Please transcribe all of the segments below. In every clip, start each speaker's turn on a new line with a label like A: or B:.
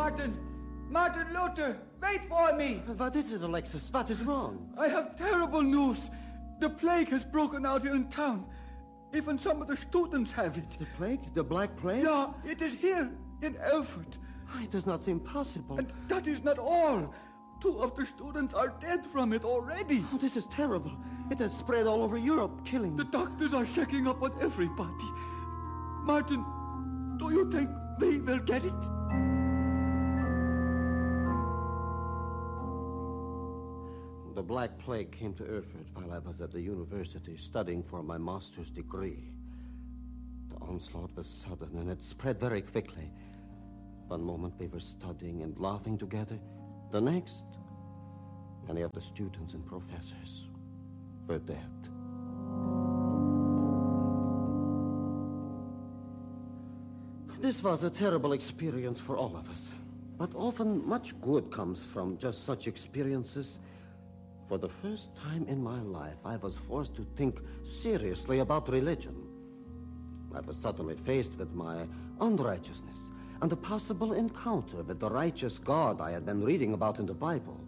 A: Martin Luther, wait for me!
B: What is it, Alexis? What is wrong?
A: I have terrible news. The plague has broken out here in town. Even some of the students have it.
B: The plague? The Black Plague?
A: Yeah, it is here, in Erfurt.
B: It does not seem possible.
A: And that is not all. 2 of the students are dead from it already.
B: Oh, this is terrible. It has spread all over Europe, killing.
A: The doctors are checking up on everybody. Martin, do you think we will get it?
B: The Black Plague came to Erfurt while I was at the university studying for my master's degree. The onslaught was sudden and it spread very quickly. One moment we were studying and laughing together. The next, many of the students and professors were dead. This was a terrible experience for all of us. But often much good comes from just such experiences. For the first time in my life, I was forced to think seriously about religion. I was suddenly faced with my unrighteousness and the possible encounter with the righteous God I had been reading about in the Bible.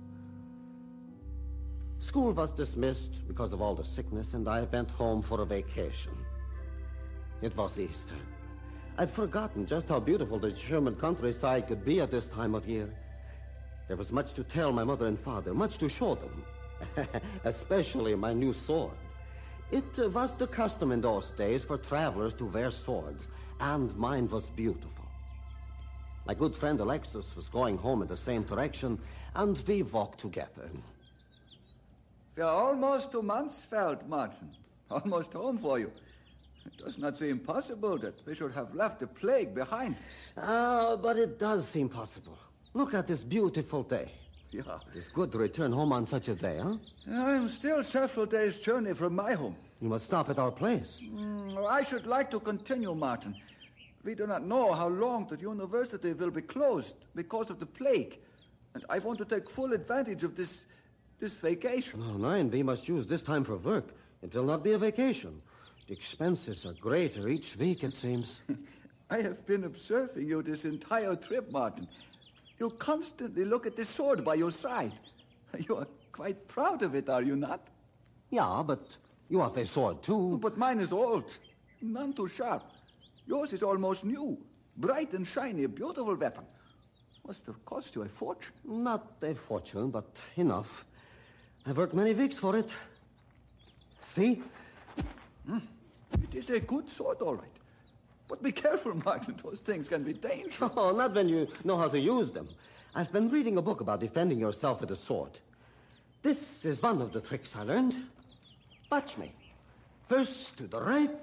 B: School was dismissed because of all the sickness, and I went home for a vacation. It was Easter. I'd forgotten just how beautiful the German countryside could be at this time of year. There was much to tell my mother and father, much to show them, especially my new sword. It was the custom in those days for travelers to wear swords, and mine was beautiful. My good friend Alexis was going home in the same direction, and we walked together.
A: We are almost to Mansfeld, Martin. Almost home for you. It does not seem possible that we should have left the plague behind us.
B: But it does seem possible. Look at this beautiful day.
A: Yeah.
B: It is good to return home on such a day, huh?
A: I am still several days' journey from my home.
B: You must stop at our place.
A: I should like to continue, Martin. We do not know how long the university will be closed because of the plague. And I want to take full advantage of this vacation.
B: No, Nine, we must use this time for work. It will not be a vacation. The expenses are greater each week, it seems.
A: I have been observing you this entire trip, Martin. You constantly look at the sword by your side. You are quite proud of it, are you not?
B: Yeah, but you have a sword, too.
A: But mine is old. None too sharp. Yours is almost new. Bright and shiny, a beautiful weapon. Must have cost you a fortune.
B: Not a fortune, but enough. I've worked many weeks for it. See?
A: It is a good sword, all right. But be careful, Martin. Those things can be dangerous.
B: Oh, not when you know how to use them. I've been reading a book about defending yourself with a sword. This is one of the tricks I learned. Watch me. First to the right.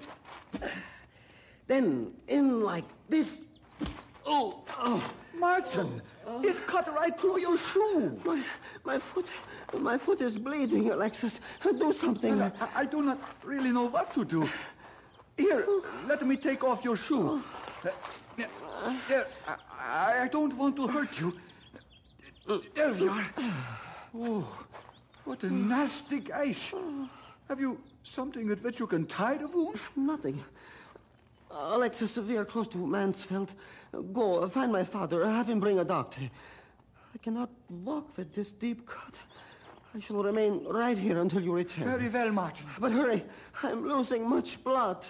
B: Then in like this. Oh.
A: Martin, it cut right through your shoe.
B: My foot is bleeding, Alexis. Do something.
A: I do not really know what to do. Here, let me take off your shoe. There, I don't want to hurt you. There we are. Oh, what a nasty gash. Have you something with which you can tie the wound?
B: Nothing. Alexis, we are close to Mansfeld. Go, find my father. Have him bring a doctor. I cannot walk with this deep cut. I shall remain right here until you return.
A: Very well, Martin.
B: But hurry. I'm losing much blood.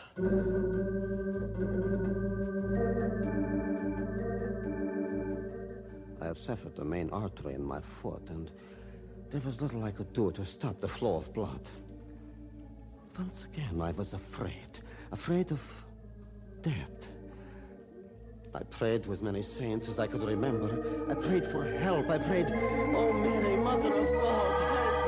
B: I had severed the main artery in my foot, and there was little I could do to stop the flow of blood. Once again, I was afraid of death. I prayed to as many saints as I could remember. I prayed for help. I prayed, "Oh, Mary, Mother of God,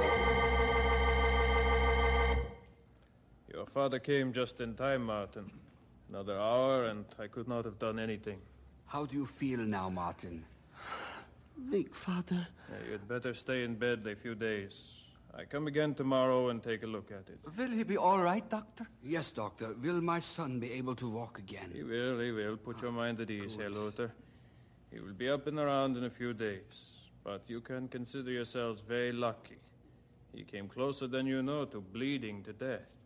B: help me."
C: Your father came just in time, Martin. Another hour, and I could not have done anything.
D: How do you feel now, Martin?
B: Weak, Father.
C: You'd better stay in bed a few days. I come again tomorrow and take a look at it.
A: Will he be all right, Doctor?
D: Yes, Doctor. Will my son be able to walk again?
C: He will. Put your mind at ease, Herr Luther. He will be up and around in a few days. But you can consider yourselves very lucky. He came closer than you know to bleeding to death.